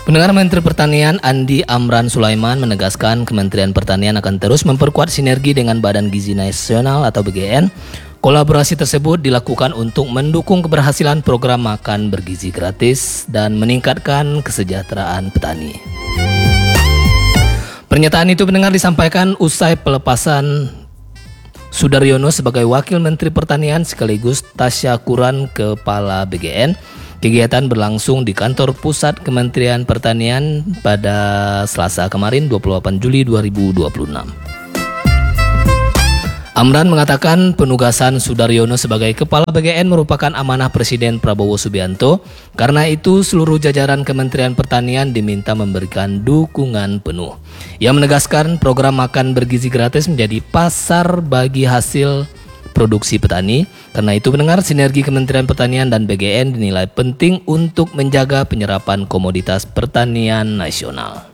Pendengar, Menteri Pertanian Andi Amran Sulaiman menegaskan Kementerian Pertanian akan terus memperkuat sinergi dengan Badan Gizi Nasional atau BGN. Kolaborasi tersebut dilakukan untuk mendukung keberhasilan program makan bergizi gratis dan meningkatkan kesejahteraan petani. Pernyataan itu, pendengar, disampaikan usai pelepasan Sudaryono sebagai Wakil Menteri Pertanian sekaligus tasyakuran Kepala BGN. Kegiatan berlangsung di kantor pusat Kementerian Pertanian pada Selasa kemarin 28 Juli 2026. Amran mengatakan penugasan Sudaryono sebagai Kepala BGN merupakan amanah Presiden Prabowo Subianto. Karena itu seluruh jajaran Kementerian Pertanian diminta memberikan dukungan penuh. Ia menegaskan program makan bergizi gratis menjadi pasar bagi hasil produksi petani. Karena itu, pendengar, sinergi Kementerian Pertanian dan BGN dinilai penting untuk menjaga penyerapan komoditas pertanian nasional.